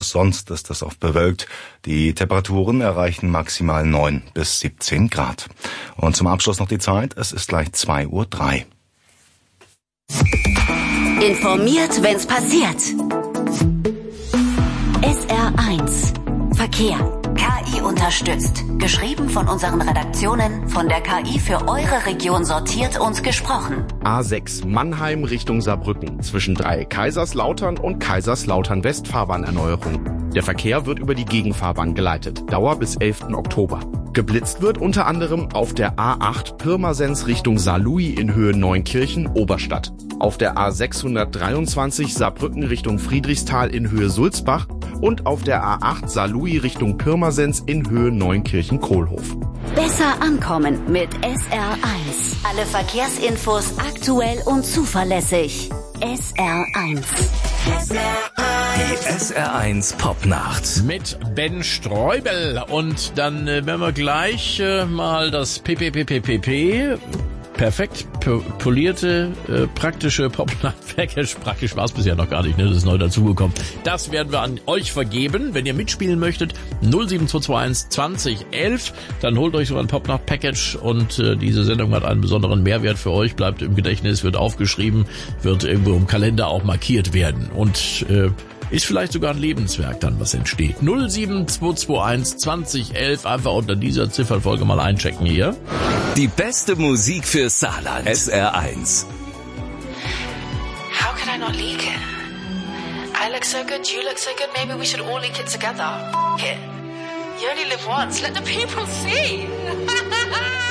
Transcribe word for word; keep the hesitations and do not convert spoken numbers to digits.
sonst ist es oft bewölkt. Die Temperaturen erreichen maximal neun bis siebzehn Grad. Und zum Abschluss noch die Zeit. Es ist gleich zwei Uhr drei. Informiert, wenn's passiert. S R eins Verkehr. K I unterstützt. Geschrieben von unseren Redaktionen, von der K I für eure Region sortiert und gesprochen. A sechs Mannheim Richtung Saarbrücken. Zwischen drei Kaiserslautern und Kaiserslautern West Fahrbahnerneuerung. Der Verkehr wird über die Gegenfahrbahn geleitet. Dauer bis elften Oktober. Geblitzt wird unter anderem auf der A acht Pirmasens Richtung Saarlouis in Höhe Neunkirchen Oberstadt. Auf der A sechshundertdreiundzwanzig Saarbrücken Richtung Friedrichsthal in Höhe Sulzbach und auf der A acht Saarlouis Richtung Pirmasens in Höhe Neunkirchen Kohlhof. Besser ankommen mit S R eins. Alle Verkehrsinfos aktuell und zuverlässig. S R eins. Die S R eins Popnacht. Mit Ben Streubel. Und dann äh, werden wir gleich äh, mal das P P P P P P, perfekt polierte, äh, praktische Popnacht-Package, praktisch war es bisher noch gar nicht, ne? Das ist neu dazugekommen. Das werden wir an euch vergeben. Wenn ihr mitspielen möchtet, null sieben zwei zwei eins zwanzig elf, dann holt euch so ein Popnacht-Package und äh, diese Sendung hat einen besonderen Mehrwert für euch, bleibt im Gedächtnis, wird aufgeschrieben, wird irgendwo im Kalender auch markiert werden und äh, ist vielleicht sogar ein Lebenswerk dann, was entsteht. null sieben zwei zwei eins zwanzig elf, einfach unter dieser Ziffernfolge mal einchecken hier. Die beste Musik für Saarland. S R eins. How could I not leak it? I look so good, you look so good, maybe we should all leak it together. It. You only live once, let the people see.